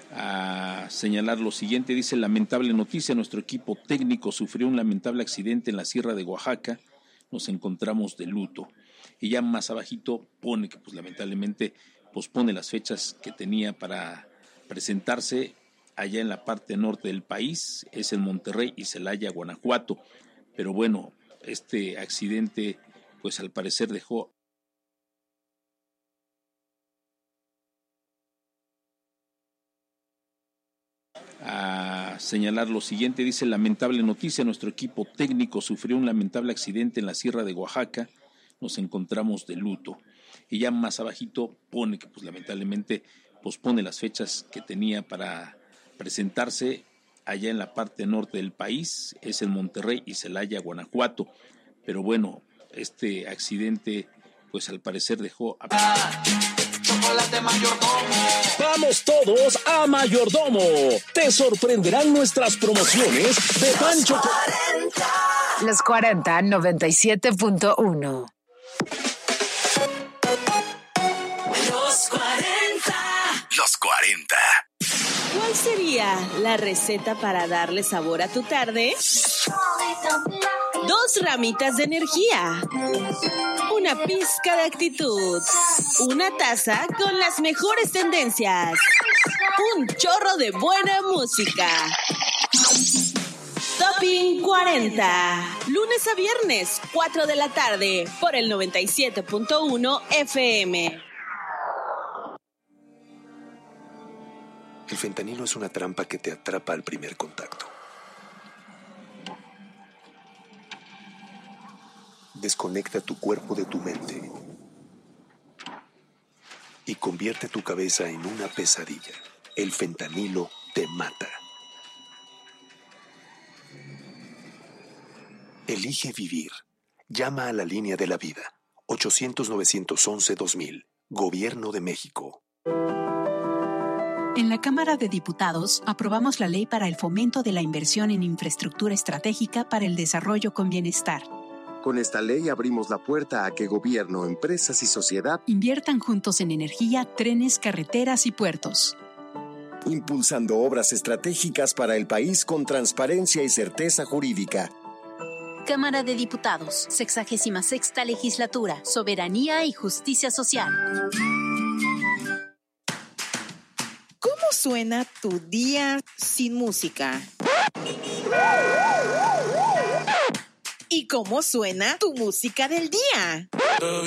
a señalar lo siguiente. Dice: lamentable noticia, nuestro equipo técnico sufrió un lamentable accidente en la Sierra de Oaxaca, nos encontramos de luto. Y ya más abajito pone que pues lamentablemente pospone las fechas que tenía para presentarse allá en la parte norte del país, es en Monterrey y Celaya, Guanajuato. Pero bueno, este accidente pues al parecer dejó a señalar lo siguiente. Dice: lamentable noticia, nuestro equipo técnico sufrió un lamentable accidente en la Sierra de Oaxaca, nos encontramos de luto. Y ya más abajito pone que pues lamentablemente pospone las fechas que tenía para presentarse allá en la parte norte del país, es en Monterrey y Celaya, Guanajuato. Pero bueno, este accidente pues al parecer dejó Chocolate Mayordomo. Vamos todos a Mayordomo. Te sorprenderán nuestras promociones de Pancho. Los 40 97.1. Los 40. Los 40. ¿Cuál sería la receta para darle sabor a tu tarde? 2 ramitas de energía, una pizca de actitud, una taza con las mejores tendencias, un chorro de buena música. Topping 40, lunes a viernes, 4 de la tarde, por el 97.1 FM. El fentanilo es una trampa que te atrapa al primer contacto. Desconecta tu cuerpo de tu mente y convierte tu cabeza en una pesadilla. El fentanilo te mata. Elige vivir. Llama a la línea de la vida. 800-911-2000. Gobierno de México. En la Cámara de Diputados aprobamos la ley para el fomento de la inversión en infraestructura estratégica para el desarrollo con bienestar. Con esta ley abrimos la puerta a que gobierno, empresas y sociedad inviertan juntos en energía, trenes, carreteras y puertos. Impulsando obras estratégicas para el país con transparencia y certeza jurídica. Cámara de Diputados, 66ª Legislatura, Soberanía y Justicia Social. ¿Cómo suena tu día sin música? ¿Y cómo suena tu música del día?